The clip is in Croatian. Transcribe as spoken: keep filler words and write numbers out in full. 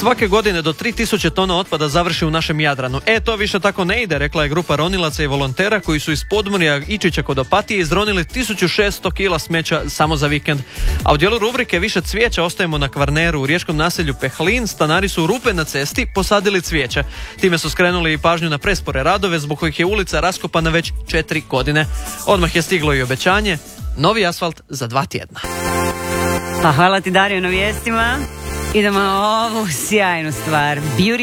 Svake godine do tri tisuće tona otpada završi u našem Jadranu. E, to više tako ne ide, rekla je grupa ronilaca i volontera koji su iz podmorja Ičića kod Opatije izronili tisuću šesto kila smeća samo za vikend. A u dijelu rubrike Više cvijeća ostajemo na Kvarneru. U riječkom naselju Pehlin stanari su u rupe na cesti posadili cvijeće. Time su skrenuli i pažnju na prespore radove zbog kojih je ulica raskopana već četiri godine. Odmah je stiglo i obećanje, novi asfalt za dva tjedna. Pa hvala ti, Dario, na vijestima. Idemo na ovu sjajnu stvar. Beauty